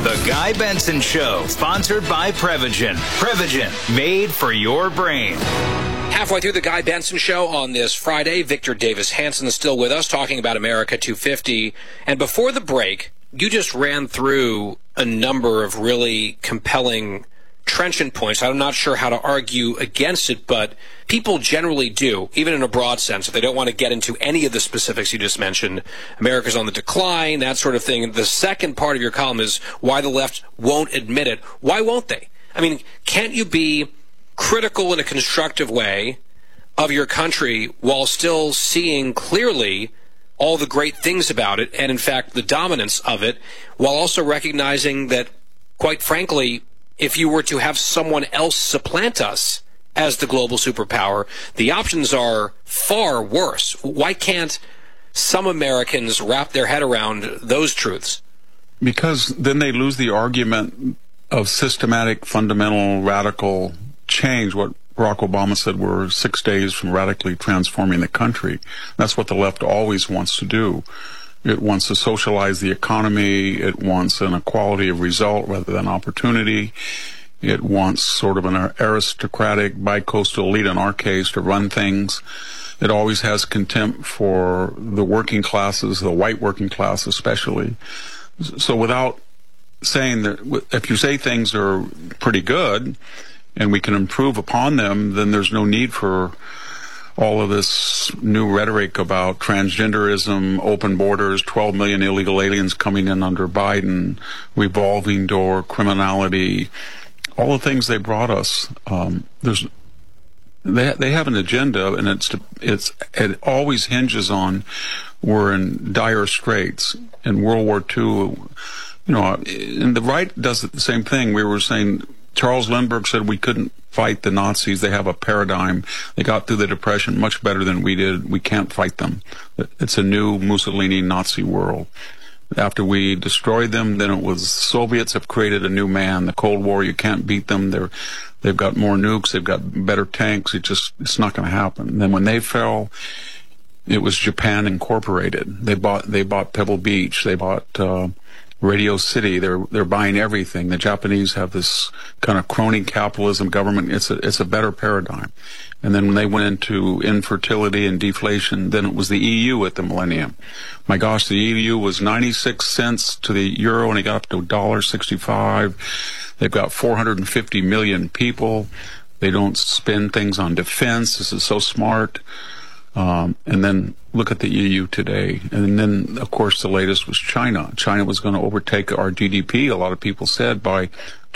The Guy Benson Show, sponsored by Prevagen. Prevagen, made for your brain. Halfway through the Guy Benson Show on this Friday, Victor Davis Hanson is still with us talking about America 250. And before the break, you just ran through a number of really compelling trenchant points. I'm not sure how to argue against it, but people generally do, even in a broad sense, if they don't want to get into any of the specifics you just mentioned. America's on the decline, that sort of thing. And the second part of your column is why the left won't admit it. Why won't they? I mean, can't you be critical in a constructive way of your country while still seeing clearly all the great things about it and, in fact, the dominance of it, while also recognizing that, quite frankly, if you were to have someone else supplant us as the global superpower, the options are far worse. Why can't some Americans wrap their head around those truths? Because then they lose the argument of systematic, fundamental, radical change. What Barack Obama said, we're 6 days from radically transforming the country. That's what the left always wants to do. It wants to socialize the economy. It wants an equality of result rather than opportunity. It wants sort of an aristocratic bicoastal elite, in our case, to run things. It always has contempt for the working classes, the white working class especially. So without saying that, if you say things are pretty good and we can improve upon them, then there's no need for all of this new rhetoric about transgenderism, open borders, 12 million illegal aliens coming in under Biden, revolving door, criminality, all the things they brought us. They have an agenda, and it always hinges on we're in dire straits. In World War II, and the right does the same thing. We were saying, Charles Lindbergh said we couldn't fight the Nazis. They have a paradigm. They got through the Depression much better than we did. We can't fight them. It's a new Mussolini Nazi world. After we destroyed them, then it was Soviets have created a new man. The Cold War, you can't beat them. They've got more nukes. They've got better tanks. It's not going to happen. And then when they fell, it was Japan Incorporated. They bought Pebble Beach. They bought Radio City. They're buying everything. The Japanese have this kind of crony capitalism government. It's a better paradigm. And then when they went into infertility and deflation, then it was the EU at the millennium. My gosh, the EU was 96 cents to the euro, and it got up to $1.65. They've got 450 million people. They don't spend things on defense. This is so smart. And then look at the EU today. And then, of course, the latest was China. China was going to overtake our GDP, a lot of people said, by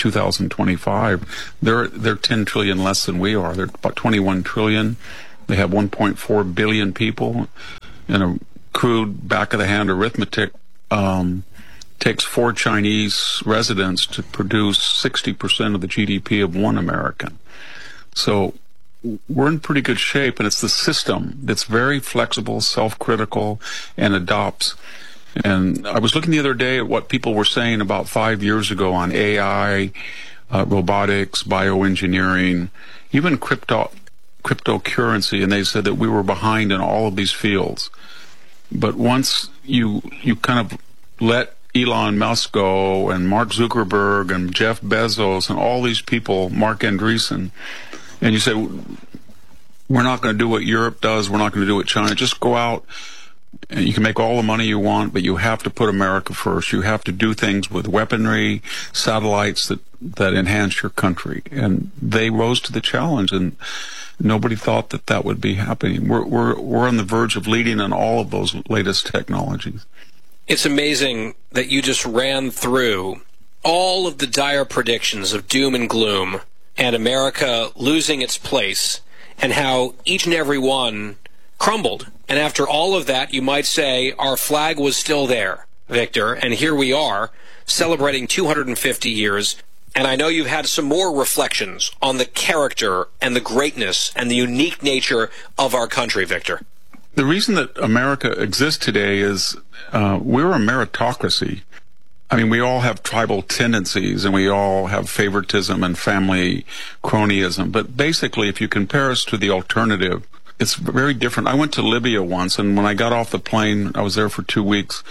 2025. They're 10 trillion less than we are. They're about 21 trillion. They have 1.4 billion people. And a crude back-of-the-hand arithmetic takes 4 Chinese residents to produce 60% of the GDP of one American. So we're in pretty good shape, and it's the system that's very flexible, self-critical, and adopts. And I was looking the other day at what people were saying about 5 years ago on AI, robotics, bioengineering, even cryptocurrency, and they said that we were behind in all of these fields. But once you kind of let Elon Musk go, and Mark Zuckerberg, and Jeff Bezos, and all these people, Mark Andreessen, and you say, we're not going to do what Europe does, we're not going to do what China, just go out and you can make all the money you want, but you have to put America first. You have to do things with weaponry, satellites that enhance your country. And they rose to the challenge, and nobody thought that would be happening. We're on the verge of leading in all of those latest technologies. It's amazing that you just ran through all of the dire predictions of doom and gloom and America losing its place, and how each and every one crumbled. And after all of that, you might say our flag was still there, Victor, and here we are celebrating 250 years. And I know you've had some more reflections on the character and the greatness and the unique nature of our country, Victor. The reason that America exists today is we're a meritocracy. I mean, we all have tribal tendencies, and we all have favoritism and family cronyism. But basically, if you compare us to the alternative, it's very different. I went to Libya once, and when I got off the plane, I was there for 2 weeks.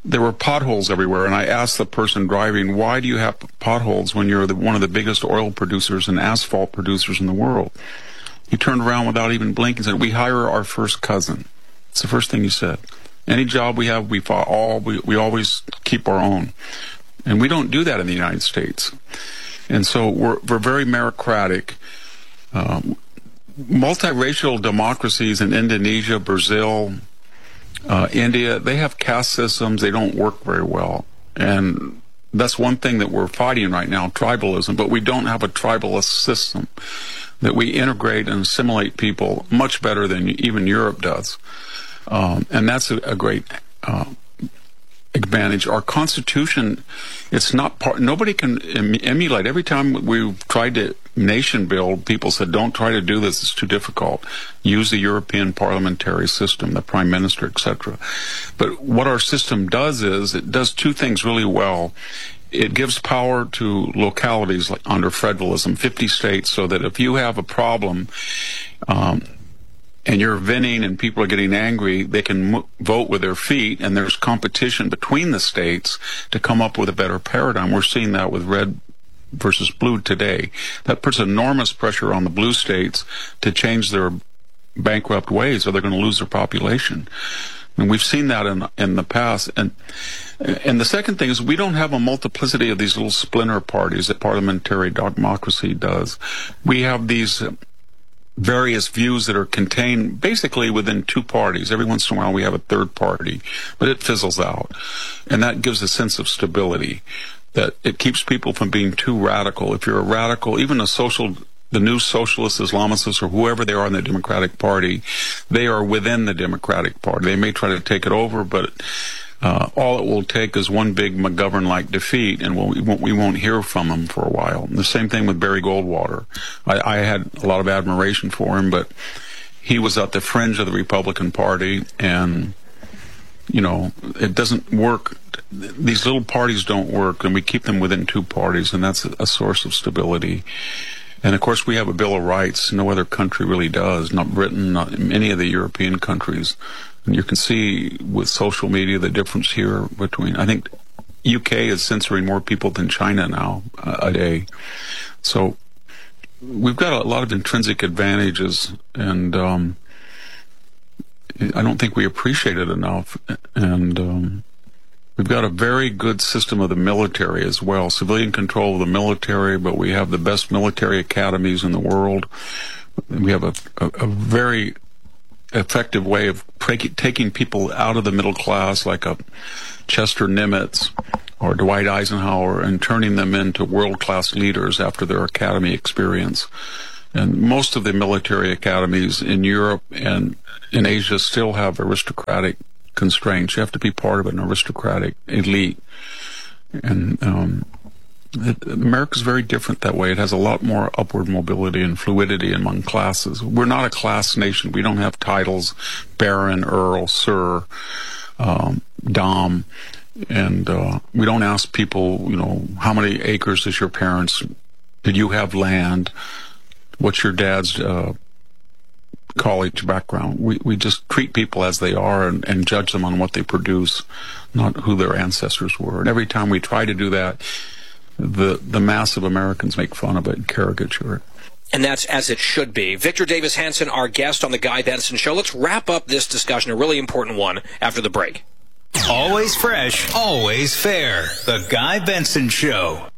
there were potholes everywhere, and I asked the person driving, why do you have potholes when you're one of the biggest oil producers and asphalt producers in the world? He turned around without even blinking and said, we hire our first cousin. It's the first thing he said. Any job we have, we always keep our own. And we don't do that in the United States. And so we're very meritocratic. Multiracial democracies in Indonesia, Brazil, India, they have caste systems. They don't work very well. And that's one thing that we're fighting right now, tribalism. But we don't have a tribalist system that we integrate and assimilate people much better than even Europe does. And that's a great advantage. Our Constitution, it's not nobody can emulate. Every time we've tried to nation build, people said, don't try to do this, it's too difficult. Use the European parliamentary system, the prime minister, etc. But what our system does is, it does two things really well. It gives power to localities like under federalism, 50 states, so that if you have a problem, and you're venting and people are getting angry, they can vote with their feet, and there's competition between the states to come up with a better paradigm. We're seeing that with red versus blue today. That puts enormous pressure on the blue states to change their bankrupt ways, or they're going to lose their population. And we've seen that in the past. And the second thing is, we don't have a multiplicity of these little splinter parties that parliamentary democracy does. We have these various views that are contained basically within two parties. Every once in a while we have a third party, but it fizzles out. And that gives a sense of stability, that it keeps people from being too radical. If you're a radical, even the new socialists, Islamists, or whoever they are in the Democratic Party, they are within the Democratic Party. They may try to take it over, but all it will take is one big McGovern-like defeat, and we won't hear from him for a while. And the same thing with Barry Goldwater. I had a lot of admiration for him, but he was at the fringe of the Republican Party, and, you know, it doesn't work. These little parties don't work, and we keep them within two parties, and that's a source of stability. And, of course, we have a Bill of Rights. No other country really does, not Britain, not any of the European countries. And you can see with social media the difference here between, I think UK is censoring more people than China now a day. So we've got a lot of intrinsic advantages, and I don't think we appreciate it enough. And we've got a very good system of the military as well, civilian control of the military, but we have the best military academies in the world. We have a very effective way of taking people out of the middle class, like a Chester Nimitz or Dwight Eisenhower, and turning them into world-class leaders after their academy experience. And most of the military academies in Europe and in Asia still have aristocratic constraints. You have to be part of an aristocratic elite. And America's very different that way. It has a lot more upward mobility and fluidity among classes. We're not a class nation. We don't have titles, Baron, Earl, Sir, Dom, and we don't ask people, you know, how many acres does your parents, did you have land, what's your dad's college background. We just treat people as they are and judge them on what they produce, not who their ancestors were. And every time we try to do that, the mass of Americans make fun of it and caricature it. And that's as it should be. Victor Davis Hanson, our guest on the Guy Benson Show. Let's wrap up this discussion, a really important one, after the break. Always fresh, always fair. The Guy Benson Show.